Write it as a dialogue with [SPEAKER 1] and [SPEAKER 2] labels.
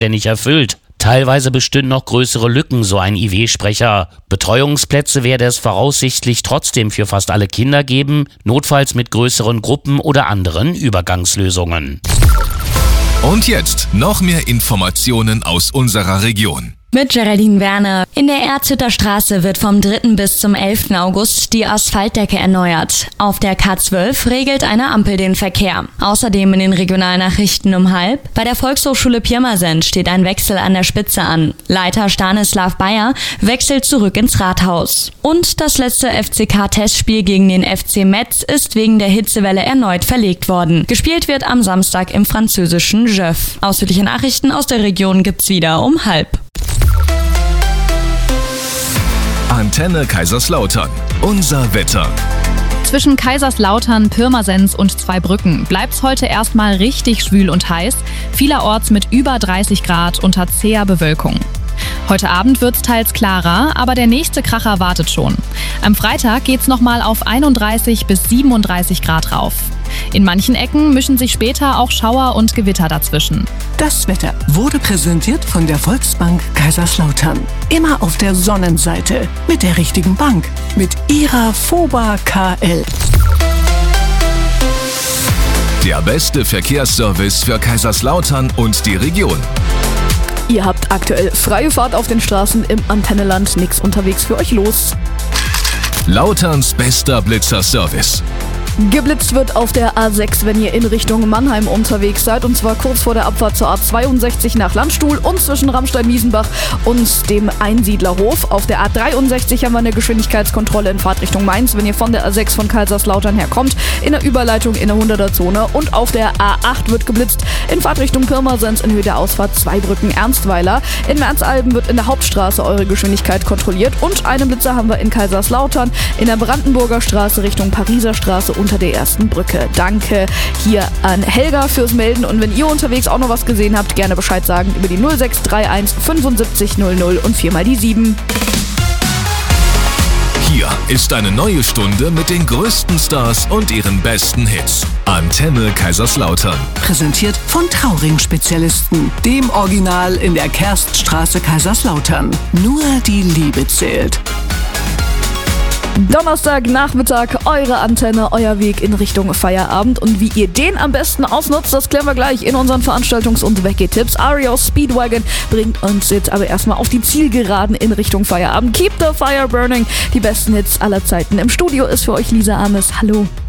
[SPEAKER 1] nicht erfüllt. Teilweise bestünden noch größere Lücken, so ein IW-Sprecher. Betreuungsplätze werde es voraussichtlich trotzdem für fast alle Kinder geben, notfalls mit größeren Gruppen oder anderen Übergangslösungen.
[SPEAKER 2] Und jetzt noch mehr Informationen aus unserer Region.
[SPEAKER 3] Mit Geraldine Werner. In der Erzhütter Straße wird vom 3. bis zum 11. August die Asphaltdecke erneuert. Auf der K12 regelt eine Ampel den Verkehr. Außerdem in den Regionalnachrichten um 12:30. Bei der Volkshochschule Pirmasens steht ein Wechsel an der Spitze an. Leiter Stanislav Bayer wechselt zurück ins Rathaus. Und das letzte FCK-Testspiel gegen den FC Metz ist wegen der Hitzewelle erneut verlegt worden. Gespielt wird am Samstag im französischen Jeuf. Ausführliche Nachrichten aus der Region gibt's wieder um 12:30.
[SPEAKER 2] Antenne Kaiserslautern. Unser Wetter.
[SPEAKER 4] Zwischen Kaiserslautern, Pirmasens und Zweibrücken bleibt's heute erstmal richtig schwül und heiß, vielerorts mit über 30 Grad unter zäher Bewölkung. Heute Abend wird's teils klarer, aber der nächste Kracher wartet schon. Am Freitag geht's nochmal auf 31 bis 37 Grad rauf. In manchen Ecken mischen sich später auch Schauer und Gewitter dazwischen.
[SPEAKER 5] Das Wetter wurde präsentiert von der Volksbank Kaiserslautern. Immer auf der Sonnenseite. Mit der richtigen Bank. Mit ihrer FOBA KL.
[SPEAKER 2] Der beste Verkehrsservice für Kaiserslautern und die Region.
[SPEAKER 6] Ihr habt aktuell freie Fahrt auf den Straßen im Antenneland. Nix unterwegs für euch los.
[SPEAKER 2] Lauterns bester Blitzerservice.
[SPEAKER 6] Geblitzt wird auf der A6, wenn ihr in Richtung Mannheim unterwegs seid, und zwar kurz vor der Abfahrt zur A62 nach Landstuhl und zwischen Ramstein-Miesenbach und dem Einsiedlerhof. Auf der A63 haben wir eine Geschwindigkeitskontrolle in Fahrtrichtung Mainz, wenn ihr von der A6 von Kaiserslautern herkommt, in der Überleitung in der 100er-Zone. Und auf der A8 wird geblitzt in Fahrtrichtung Pirmasens in Höhe der Ausfahrt Zweibrücken-Ernstweiler. In Merzalben wird in der Hauptstraße eure Geschwindigkeit kontrolliert und einen Blitzer haben wir in Kaiserslautern in der Brandenburger Straße Richtung Pariser Straße unter der ersten Brücke. Danke hier an Helga fürs Melden, und wenn ihr unterwegs auch noch was gesehen habt, gerne Bescheid sagen über die 0631 75 00 und 4 mal die 7.
[SPEAKER 2] Hier ist eine neue Stunde mit den größten Stars und ihren besten Hits. Antenne Kaiserslautern.
[SPEAKER 5] Präsentiert von Trauring-Spezialisten. Dem Original in der Kerststraße Kaiserslautern. Nur die Liebe zählt.
[SPEAKER 6] Donnerstagnachmittag, eure Antenne, euer Weg in Richtung Feierabend, und wie ihr den am besten ausnutzt, das klären wir gleich in unseren Veranstaltungs- und Weggehtipps. REO Speedwagon bringt uns jetzt aber erstmal auf die Zielgeraden in Richtung Feierabend. Keep the fire burning, die besten Hits aller Zeiten. Im Studio ist für euch Lisa Ames. Hallo.